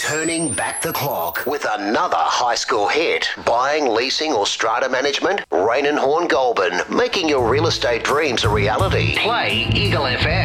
turning back the clock with another high school hit. Buying, leasing or strata management? Rain and Horn Goulburn, making your real estate dreams a reality. Play Eagle FM.